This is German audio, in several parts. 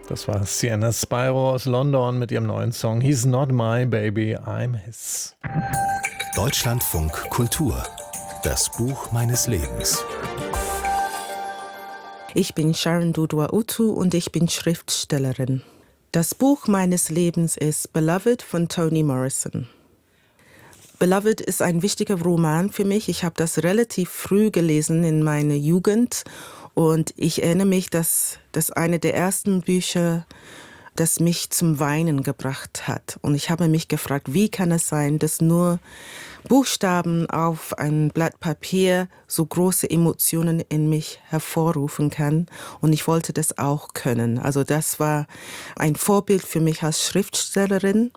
Das war Sienna Spyro aus London mit ihrem neuen Song He's Not My Baby, I'm His. Deutschlandfunk Kultur. Das Buch meines Lebens. Ich bin Sharon Dodua-Otoo und ich bin Schriftstellerin. Das Buch meines Lebens ist Beloved von Toni Morrison. Beloved ist ein wichtiger Roman für mich. Ich habe das relativ früh gelesen in meiner Jugend und ich erinnere mich, dass das eine der ersten Bücher, das mich zum Weinen gebracht hat. Und ich habe mich gefragt, wie kann es sein, dass nur Buchstaben auf ein Blatt Papier so große Emotionen in mich hervorrufen kann. Und ich wollte das auch können. Also das war ein Vorbild für mich als Schriftstellerin.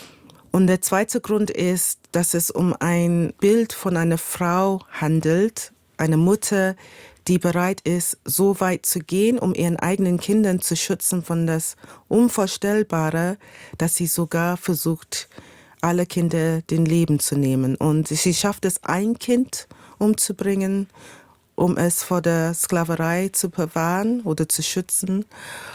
Und der zweite Grund ist, dass es um ein Bild von einer Frau handelt, eine Mutter, die bereit ist, so weit zu gehen, um ihren eigenen Kindern zu schützen von das Unvorstellbare, dass sie sogar versucht, alle Kinder den Leben zu nehmen. Und sie schafft es, ein Kind umzubringen, um es vor der Sklaverei zu bewahren oder zu schützen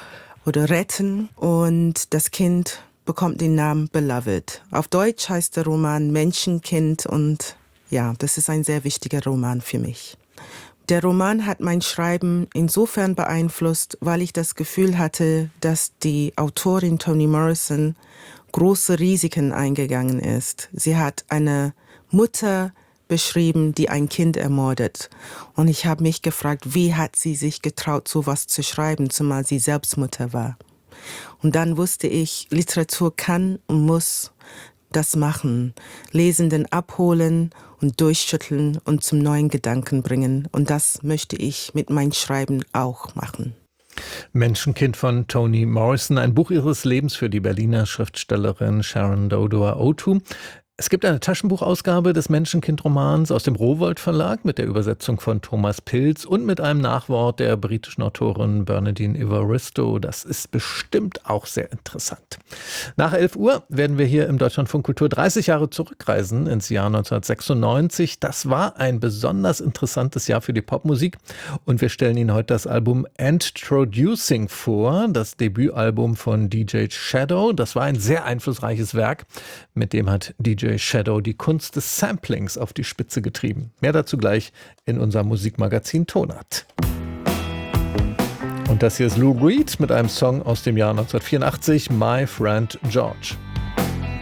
oder retten. Und das Kind bekommt den Namen Beloved. Auf Deutsch heißt der Roman Menschenkind und ja, das ist ein sehr wichtiger Roman für mich. Der Roman hat mein Schreiben insofern beeinflusst, weil ich das Gefühl hatte, dass die Autorin Toni Morrison große Risiken eingegangen ist. Sie hat eine Mutter beschrieben, die ein Kind ermordet. Und ich habe mich gefragt, wie hat sie sich getraut, sowas zu schreiben, zumal sie selbst Mutter war. Und dann wusste ich, Literatur kann und muss das machen. Lesenden abholen und durchschütteln und zum neuen Gedanken bringen. Und das möchte ich mit meinem Schreiben auch machen. Menschenkind von Toni Morrison, ein Buch ihres Lebens für die Berliner Schriftstellerin Sharon Dodua-Otoo. Es gibt eine Taschenbuchausgabe des Menschenkind-Romans aus dem Rowohlt Verlag mit der Übersetzung von Thomas Pilz und mit einem Nachwort der britischen Autorin Bernardine Evaristo. Das ist bestimmt auch sehr interessant. Nach 11 Uhr werden wir hier im Deutschlandfunk Kultur 30 Jahre zurückreisen ins Jahr 1996. Das war ein besonders interessantes Jahr für die Popmusik und wir stellen Ihnen heute das Album Introducing vor, das Debütalbum von DJ Shadow. Das war ein sehr einflussreiches Werk, mit dem hat DJ Shadow die Kunst des Samplings auf die Spitze getrieben. Mehr dazu gleich in unserem Musikmagazin Tonart. Und das hier ist Lou Reed mit einem Song aus dem Jahr 1984, My Friend George.